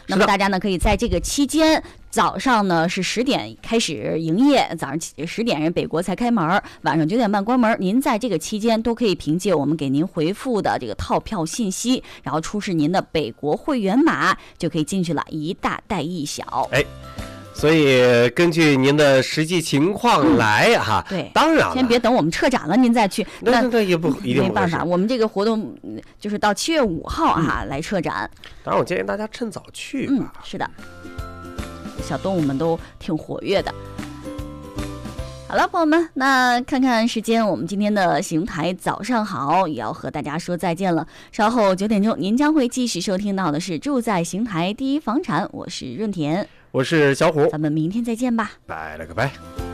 那么大家呢可以在这个期间，早上呢是10点开始营业，早上10点北国才开门，晚上9点半关门。您在这个期间都可以凭借我们给您回复的这个套票信息，然后出示您的北国会员码，就可以进去了，一大带一小。 所以根据您的实际情况来哈， 对， 当然了， 先别等我们撤展了您再去， 那也不一定没办法，我们这个活动就是到7月5号来撤展。 当然，我建议大家趁早去吧。 是的，小动物们都挺活跃的。好了，朋友们，那看看时间，我们今天的邢台早上好也要和大家说再见了。稍后9点钟，您将会继续收听到的是住在邢台第一房产，我是润田， 我是小虎， 咱们明天再见吧， 拜了个拜。